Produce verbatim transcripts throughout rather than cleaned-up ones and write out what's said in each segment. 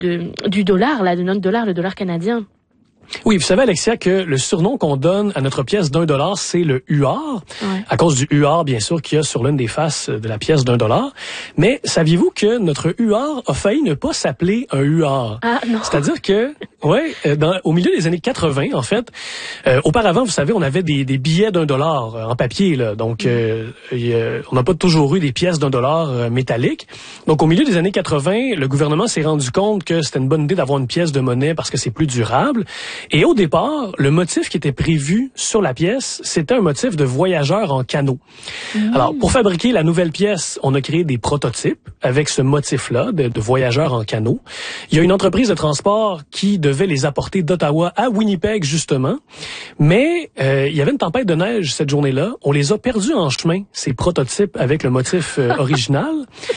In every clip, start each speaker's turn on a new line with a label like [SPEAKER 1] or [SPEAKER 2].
[SPEAKER 1] de, du dollar, là, de notre dollar, le dollar canadien.
[SPEAKER 2] Oui, vous savez, Alexia, que le surnom qu'on donne à notre pièce d'un dollar, c'est le U R, ouais. À cause du U R, bien sûr, qu'il y a sur l'une des faces de la pièce d'un dollar. Mais saviez-vous que notre U R a failli ne pas s'appeler un U R?
[SPEAKER 1] Ah, non.
[SPEAKER 2] C'est-à-dire que, ouais, dans, au milieu des années quatre-vingts, en fait, euh, auparavant, vous savez, on avait des, des billets d'un dollar euh, en papier, là. Donc, euh, euh, on n'a pas toujours eu des pièces d'un dollar euh, métalliques. Donc, au milieu des années quatre-vingts, le gouvernement s'est rendu compte que c'était une bonne idée d'avoir une pièce de monnaie parce que c'est plus durable. Et au départ, le motif qui était prévu sur la pièce, c'était un motif de voyageur en canot. Mmh. Alors, pour fabriquer la nouvelle pièce, on a créé des prototypes avec ce motif-là de, de voyageur en canot. Il y a une entreprise de transport qui devait les apporter d'Ottawa à Winnipeg, justement. Mais euh, il y avait une tempête de neige cette journée-là. On les a perdus en chemin, ces prototypes avec le motif euh, original.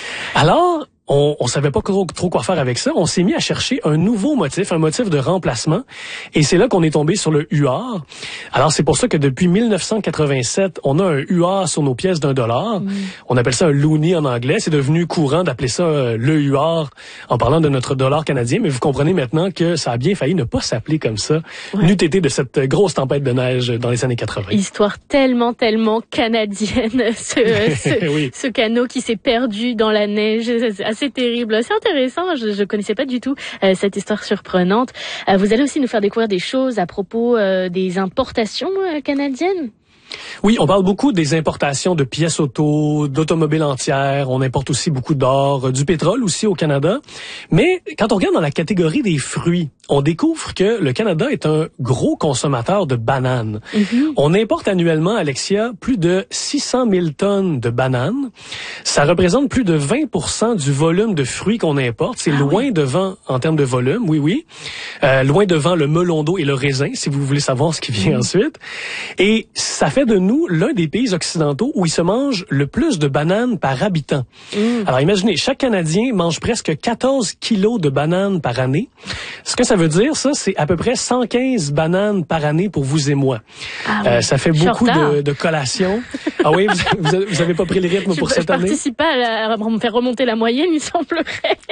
[SPEAKER 2] Alors, On, on savait pas trop, trop quoi faire avec ça. On s'est mis à chercher un nouveau motif, un motif de remplacement. Et c'est là qu'on est tombé sur le U R. Alors, c'est pour ça que depuis mille neuf cent quatre-vingt-sept, on a un U R sur nos pièces d'un dollar. Mm. On appelle ça un loonie en anglais. C'est devenu courant d'appeler ça euh, le U R en parlant de notre dollar canadien. Mais vous comprenez maintenant que ça a bien failli ne pas s'appeler comme ça, ouais. N'eût été de cette grosse tempête de neige dans les années quatre-vingt.
[SPEAKER 1] Histoire tellement, tellement canadienne, ce, ce, oui. ce canot qui s'est perdu dans la neige. C'est terrible, c'est intéressant, je ne connaissais pas du tout euh, cette histoire surprenante. Euh, vous allez aussi nous faire découvrir des choses à propos euh, des importations euh, canadiennes.
[SPEAKER 2] Oui, on parle beaucoup des importations de pièces auto, d'automobiles entières. On importe aussi beaucoup d'or, du pétrole aussi au Canada. Mais quand on regarde dans la catégorie des fruits, on découvre que le Canada est un gros consommateur de bananes. Mm-hmm. On importe annuellement, Alexia, plus de six cent mille tonnes de bananes. Ça représente plus de vingt pour cent du volume de fruits qu'on importe. C'est ah, loin oui. devant en termes de volume, oui, oui. Euh, loin devant le melon d'eau et le raisin, si vous voulez savoir ce qui vient mm-hmm. ensuite. Et ça fait de nous l'un des pays occidentaux où il se mange le plus de bananes par habitant. Mm. Alors imaginez, chaque Canadien mange presque quatorze kilos de bananes par année. Ce que ça veut dire, ça, c'est à peu près cent quinze bananes par année pour vous et moi. Ah oui. euh, ça fait beaucoup de, de collations. Ah oui, vous, vous avez pas pris le rythme
[SPEAKER 1] je,
[SPEAKER 2] pour cette
[SPEAKER 1] je
[SPEAKER 2] année?
[SPEAKER 1] Je participe pas à, à me faire remonter la moyenne, il semblerait.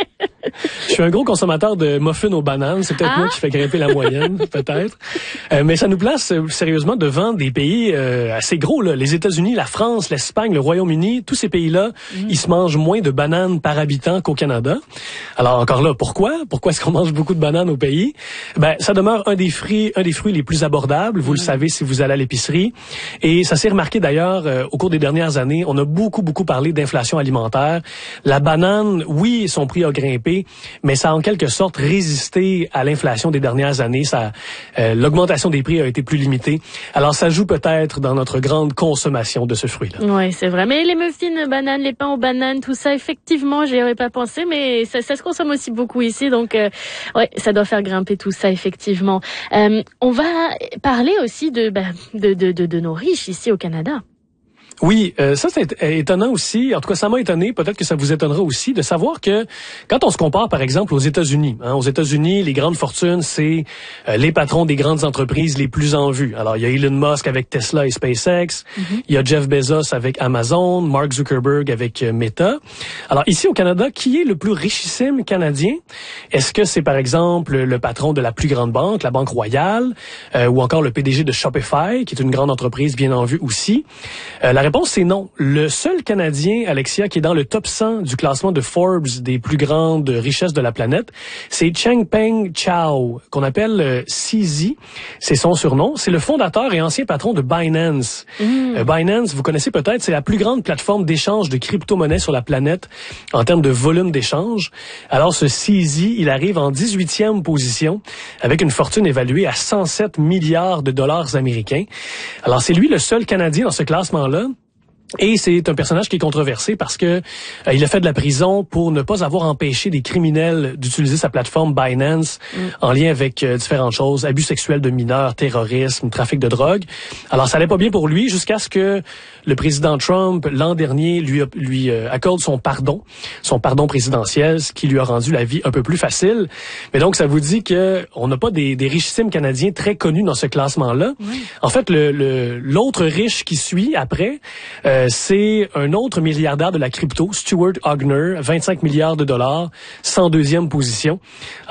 [SPEAKER 2] Je suis un gros consommateur de muffins aux bananes. C'est peut-être ah? moi qui fais grimper la moyenne, peut-être. Euh, mais ça nous place euh, sérieusement devant des pays euh, assez gros. Là. Les États-Unis, la France, l'Espagne, le Royaume-Uni, tous ces pays-là, mmh. ils se mangent moins de bananes par habitant qu'au Canada. Alors encore là, pourquoi? Pourquoi est-ce qu'on mange beaucoup de bananes au pays? Ben, ça demeure un des fruits, un des fruits les plus abordables. Vous mmh. le savez si vous allez à l'épicerie. Et ça s'est remarqué d'ailleurs euh, au cours des dernières années. On a beaucoup, beaucoup parlé d'inflation alimentaire. La banane, oui, son prix a grimpé, mais ça a en quelque sorte résisté à l'inflation des dernières années. Ça, euh, l'augmentation des prix a été plus limitée. Alors, ça joue peut-être dans notre grande consommation de ce fruit-là.
[SPEAKER 1] Oui, c'est vrai. Mais les muffins bananes, les pains aux bananes, tout ça, effectivement, j'y aurais pas pensé, mais ça, ça se consomme aussi beaucoup ici. Donc, euh, ouais, ça doit faire grimper tout ça, effectivement. Euh, on va parler aussi de, bah, de, de, de, de nos riches ici au Canada.
[SPEAKER 2] Oui, euh, ça c'est étonnant aussi. En tout cas, ça m'a étonné. Peut-être que ça vous étonnera aussi de savoir que quand on se compare, par exemple, aux États-Unis, hein, aux États-Unis, les grandes fortunes, c'est euh, les patrons des grandes entreprises les plus en vue. Alors, il y a Elon Musk avec Tesla et SpaceX, mm-hmm. il y a Jeff Bezos avec Amazon, Mark Zuckerberg avec euh, Meta. Alors, ici au Canada, qui est le plus richissime Canadien? Est-ce que c'est, par exemple, le patron de la plus grande banque, la Banque Royale, euh, ou encore le P D G de Shopify, qui est une grande entreprise bien en vue aussi? Euh, la La réponse, c'est non. Le seul Canadien, Alexia, qui est dans le top cent du classement de Forbes des plus grandes richesses de la planète, c'est Changpeng Zhao, qu'on appelle euh, C Z. C'est son surnom. C'est le fondateur et ancien patron de Binance. Mm. Euh, Binance, vous connaissez peut-être, c'est la plus grande plateforme d'échange de crypto-monnaies sur la planète en termes de volume d'échange. Alors, ce C Z, il arrive en dix-huitième position avec une fortune évaluée à cent sept milliards de dollars américains. Alors, c'est lui le seul Canadien dans ce classement-là. Et c'est un personnage qui est controversé parce que euh, il a fait de la prison pour ne pas avoir empêché des criminels d'utiliser sa plateforme Binance mm. en lien avec euh, différentes choses, abus sexuels de mineurs, terrorisme, trafic de drogue. Alors ça allait pas bien pour lui jusqu'à ce que le président Trump l'an dernier lui lui euh, accorde son pardon, son pardon présidentiel, ce qui lui a rendu la vie un peu plus facile. Mais donc ça vous dit que on n'a pas des, des richissimes Canadiens très connus dans ce classement-là. Mm. En fait, le, le l'autre riche qui suit après. Euh, Euh, c'est un autre milliardaire de la crypto, Stuart Ogner, vingt-cinq milliards de dollars, cent deuxième position.